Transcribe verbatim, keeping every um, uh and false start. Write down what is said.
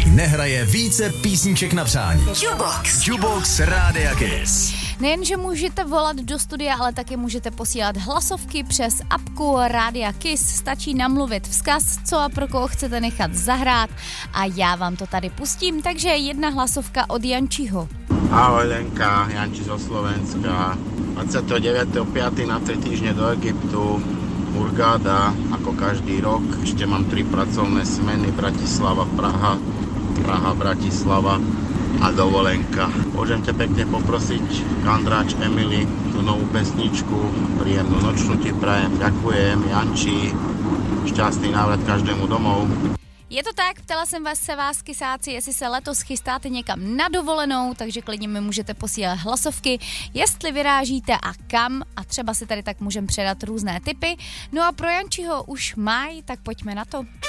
nehraje více písniček na přání. Jukebox. Jukebox Rádia Kiss. Nejenže můžete volat do studia, ale taky můžete posílat hlasovky přes apku Rádia Kiss. Stačí namluvit vzkaz, co a pro koho chcete nechat zahrát a já vám to tady pustím. Takže jedna hlasovka od Jančiho. Ahoj Lenka, Janči zo Slovenska. dvadsiateho deviateho piateho na tri týždne do Egyptu. Hurgáda, ako každý rok. Ešte mám tri pracovné smeny. Bratislava, Praha, Praha, Bratislava a dovolenka. Môžem ťa pekne poprosiť, Kandráč Emily, tú novú pesničku. Príjemnú nočnú ti prajem. Ďakujem, Janči. Šťastný návrat každému domov. Je to tak, ptala jsem vás se vás kysáci, jestli se letos chystáte někam na dovolenou, takže klidně mi můžete posílat hlasovky, jestli vyrážíte a kam a třeba si tady tak můžeme předat různé tipy. No a pro Jančiho už máj, tak pojďme na to.